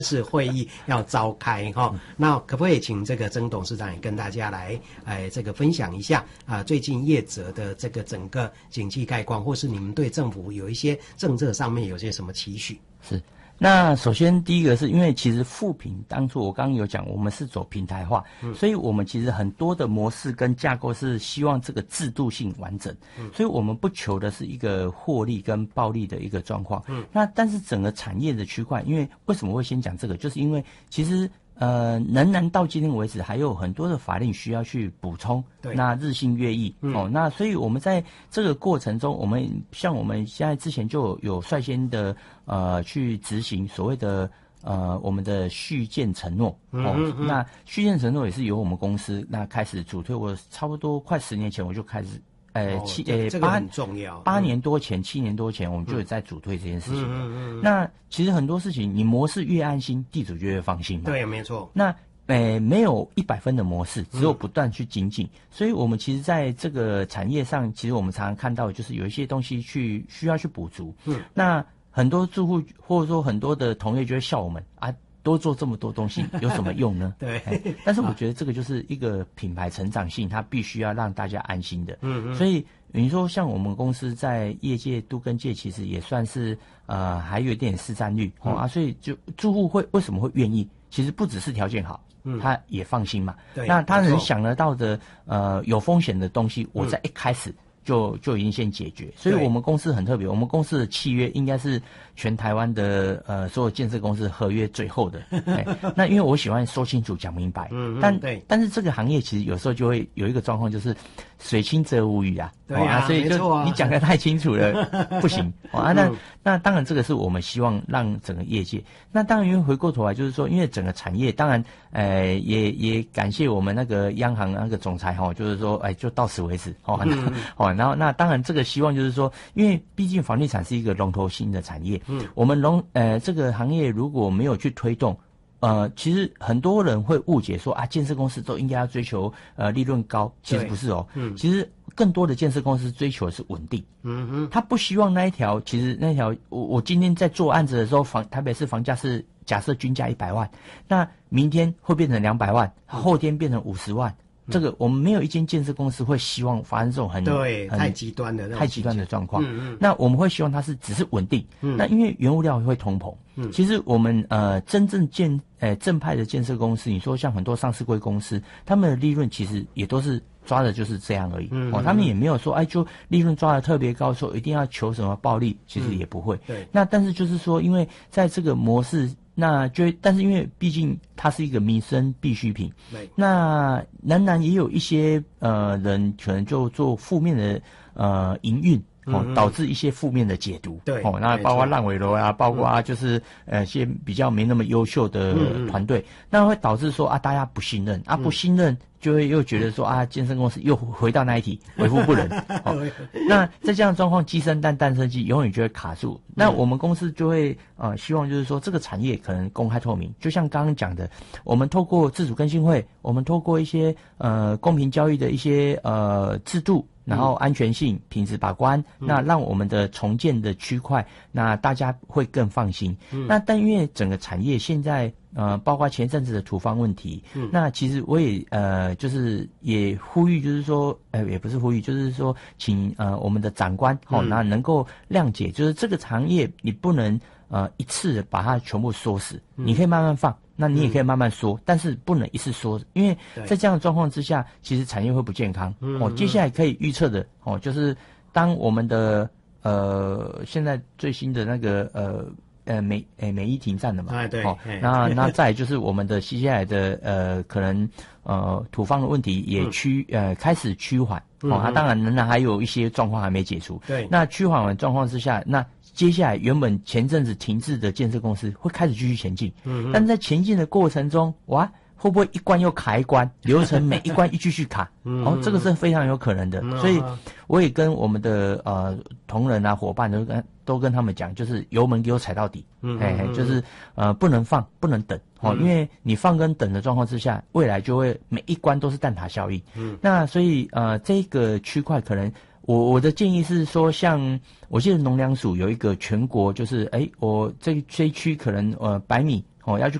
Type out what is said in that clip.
是会议要召开哈，那可不可以请这个曾董事长也跟大家来这个分享一下最近业者的这个整个景气概况，或是你们对政府有一些政策上面有些什么期许？ 是。那首先第一个是因为其实富平当初我刚刚有讲，我们是走平台化，所以我们其实很多的模式跟架构是希望这个制度性完整，所以我们不求的是一个获利跟暴利的一个状况。那但是整个产业的区块，因为为什么会先讲这个，就是因为其实仍然到今天为止还有很多的法令需要去补充，那日新月异那所以我们在这个过程中，我们现在之前就有率先的去执行所谓的我们的续建承诺那续建承诺也是由我们公司那开始主推，我差不多快10年前我就开始。 这个很重要。 7年多前，我们就有在主推这件事情那其实很多事情，你模式越安心，地主就越放心嘛。 对，没错。 那没有100分的模式，只有不断去精进。所以我们其实在这个产业上，其实我们常常看到，就是有一些东西需要去补足。那很多住户或者说很多的同业就会笑我们多做这么多东西有什么用呢？ 对， 但是我觉得这个就是一个品牌成长性，它必须要让大家安心的。所以你说像我们公司在业界都更界，其实也算是还有一点市占率所以就住户为什么会愿意？其实不只是条件好，他也放心嘛。那他能想得到的有风险的东西，我在一开始就已经先解决，所以我们公司很特别，我们公司的契约应该是全台湾的所有建设公司合约最后的。那因为我喜欢说清楚讲明白，但是这个行业其实有时候就会有一个状况，就是水清则无鱼啊。 对啊， 所以就你讲得太清楚了不行那当然这个是我们希望让整个业界。那当然因为回过头来就是说，因为整个产业当然也感谢我们那个央行那个总裁就是说就到此为止然后那当然这个希望就是说，因为毕竟房地产是一个龙头性的产业，我们这个行业如果没有去推动，其实很多人会误解说建设公司都应该要追求利润高，其实不是其实更多的建设公司追求的是稳定。他不希望其实那条我今天在做案子的时候，台北市房价是假设均价100万，那明天会变成200万，后天变成50万。这个我们没有一间建设公司会希望发生这种太极端的状况。那我们会希望它只是稳定。那因为原物料会通膨。其实我们真正正派的建设公司，你说像很多上市柜公司，他们的利润其实也都是抓的就是这样而已。他们也没有说就利润抓的特别高，说一定要求什么暴利，其实也不会。那但是就是说，因为在这个模式。但是因为毕竟它是一个民生必需品，那仍然也有一些人可能就做负面的营运。导致一些负面的解读。那包括烂尾楼包括就是些比较没那么优秀的团队，那会导致说大家不信任不信任就会又觉得说健身公司又回到那一题，为富不仁。那在这样的状况，鸡生蛋，蛋生鸡，永远就会卡住。那我们公司就会希望就是说这个产业可能公开透明，就像刚刚讲的，我们透过自主更新会，我们透过一些公平交易的一些制度。然后安全性、品质把关，那让我们的重建的区块，那大家会更放心。那但因为整个产业现在包括前阵子的土方问题，那其实我也就是也呼吁，就是说也不是呼吁，就是说请我们的长官那能够谅解，就是这个行业你不能一次把它全部缩死，你可以慢慢放。那你也可以慢慢说，但是不能一次说，因为在这样的状况之下，其实产业会不健康。接下来可以预测的就是当我们的现在最新的那个美伊停战了嘛，那再来就是我们的接下来的可能土方的问题也开始趋缓。它当然仍然还有一些状况还没解除。那趋缓的状况之下，那接下来原本前阵子停滞的建设公司会开始继续前进，但在前进的过程中，会不会一关又卡一关，流程每一关继续卡？这个是非常有可能的。所以我也跟我们的同仁伙伴都跟他们讲，就是油门给我踩到底，就是不能放，不能等。因为你放跟等的状况之下，未来就会每一关都是蛋挞效应。那所以这个区块可能我的建议是说，像我记得农粮署有一个全国，就是我这一区可能100米要去